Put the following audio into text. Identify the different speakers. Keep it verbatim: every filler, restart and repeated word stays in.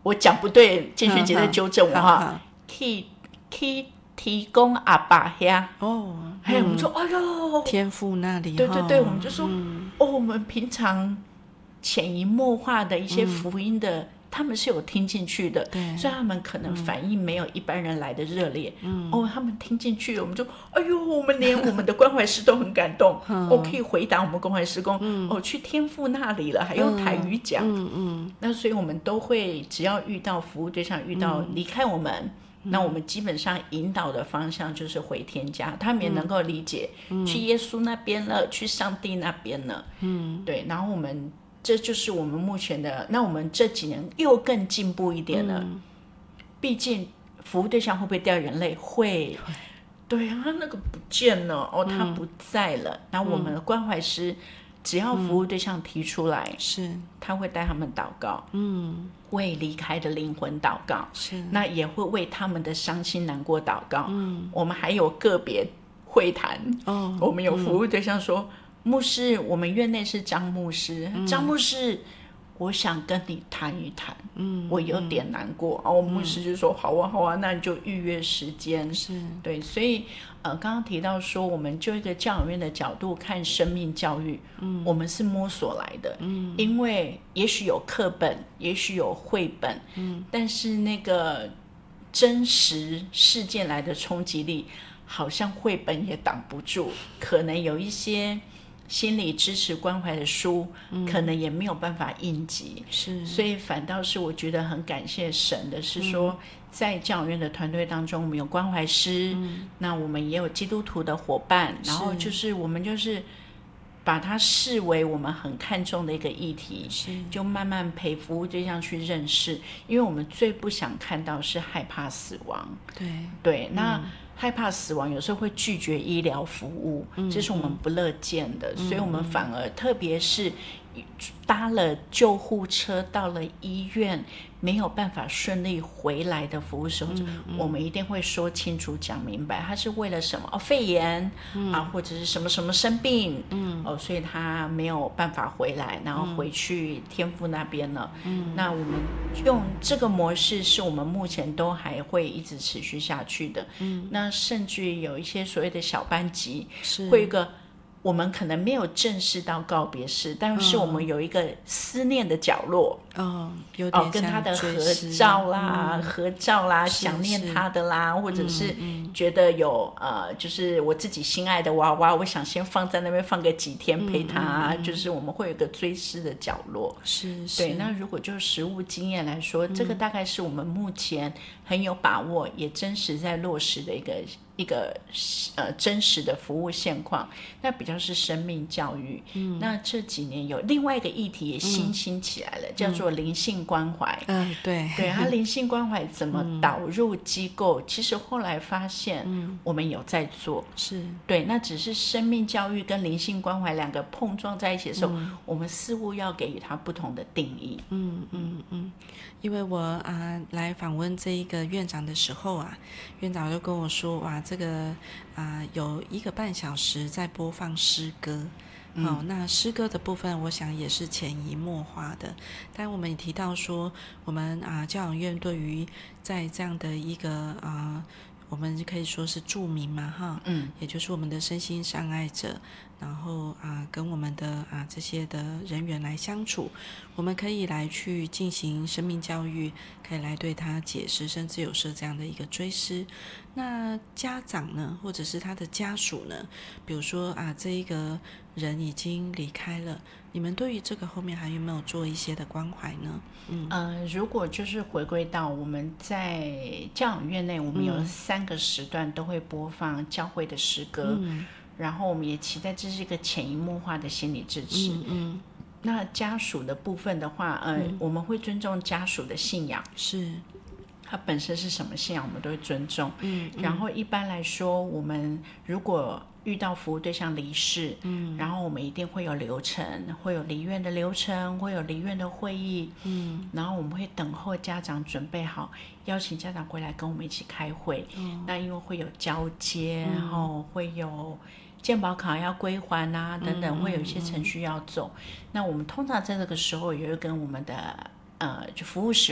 Speaker 1: 我讲不对，建学姐在纠正我哈，去去提供阿爸呀，
Speaker 2: 哦，
Speaker 1: 哎、嗯，我们说哎呦，
Speaker 2: 天父那里，
Speaker 1: 对对对，我们就说、嗯、哦，我们平常潜移默化的一些福音的。嗯，他们是有听进去的，所以他们可能反应没有一般人来的热烈。嗯，哦，他们听进去了，我们就哎呦，我们连我们的关怀师都很感动，哦，可以回答我们关怀师公、嗯，哦，去天父那里了，还用台语讲。嗯 嗯, 嗯，那所以我们都会，只要遇到服务对象，遇到离开我们。嗯，那我们基本上引导的方向就是回天家，他们也能够理解、嗯、去耶稣那边了，去上帝那边了。嗯，对，然后我们。这就是我们目前的，那我们这几年又更进步一点了。嗯、毕竟服务对象会不会掉眼泪？会。对啊，那个不见了哦，他不在了。那、嗯、我们的关怀师，只要服务对象提出来，是、嗯，他会带他们祷告，嗯，为离开的灵魂祷告，是，那也会为他们的伤心难过祷告。嗯，我们还有个别会谈，哦，我们有服务对象说。嗯，牧师，我们院内是张牧师，嗯、张牧师，我想跟你谈一谈，嗯，我有点难过。嗯、哦，牧师就说、嗯、好啊，好啊，那你就预约时间。是，对，所以呃，刚刚提到说，我们就一个教养院的角度看生命教育，嗯，我们是摸索来的，嗯，因为也许有课本，也许有绘本，嗯，但是那个真实事件来的冲击力，好像绘本也挡不住，可能有一些。心理支持关怀的书、嗯、可能也没有办法应急，是，所以反倒是我觉得很感谢神的是说、嗯、在教养院的团队当中我们有关怀师、嗯、那我们也有基督徒的伙伴，然后就是我们就是把它视为我们很看重的一个议题，就慢慢陪服务对象去认识，因为我们最不想看到是害怕死亡，对对，那、嗯害怕死亡有时候会拒绝医疗服务、嗯、这是我们不乐见的、嗯、所以我们反而特别是搭了救护车到了医院没有办法顺利回来的服务时候、嗯嗯、我们一定会说清楚讲明白他是为了什么、哦、肺炎、嗯、啊，或者是什么什么生病、嗯哦、所以他没有办法回来然后回去天父那边了、嗯、那我们用这个模式是我们目前都还会一直持续下去的、嗯、那甚至于有一些所谓的小班级会有一个我们可能没有正式到告别式，但是我们有一个思念的角落，哦，有点、哦、跟他的合照啦、嗯、合照啦，想念他的啦，或者是觉得有、嗯、呃，就是我自己心爱的娃娃，我想先放在那边放个几天陪他、嗯嗯、就是我们会有一个追思的角落，是，是，对。那如果就实务经验来说、嗯，这个大概是我们目前很有把握，也真实在落实的一个。一个呃真实的服务现况，那比较是生命教育、嗯、那这几年有另外一个议题也新兴起来了、嗯、叫做灵性关怀，嗯，对对，它灵性关怀怎么导入机构、嗯、其实后来发现我们有在做，是对，那只是生命教育跟灵性关怀两个碰撞在一起的时候、嗯、我们似乎要给予它不同的定义，
Speaker 2: 嗯嗯嗯，因为我啊来访问这一个院长的时候啊，院长就跟我说，哇，这个啊、呃、有一个半小时在播放诗歌，嗯、哦，那诗歌的部分我想也是潜移默化的，但我们也提到说我们啊、呃、教养院对于在这样的一个啊、呃、我们可以说是住民嘛哈，嗯，也就是我们的身心障碍者，然后啊、呃、跟我们的啊、呃、这些的人员来相处，我们可以来去进行生命教育，可以来对他解释，甚至有设这样的一个追思。那家长呢，或者是他的家属呢，比如说啊这一个人已经离开了，你们对于这个后面还有没有做一些的关怀呢？
Speaker 1: 嗯，呃，如果就是回归到我们在教养院内，我们有三个时段都会播放教会的诗歌，嗯，然后我们也期待这是一个潜移默化的心理支持，嗯嗯，那家属的部分的话，呃，嗯、我们会尊重家属的信仰，是。他本身是什么信仰我们都会尊重，嗯，嗯，然后一般来说我们如果遇到服务对象离世，嗯，然后我们一定会有流程，会有离院的流程，会有离院的会议，嗯，然后我们会等候家长准备好，邀请家长回来跟我们一起开会，嗯，那因为会有交接，嗯，然后会有健保卡要归还啊等等，嗯，会有一些程序要走，嗯，那我们通常在这个时候也会跟我们的呃就服务使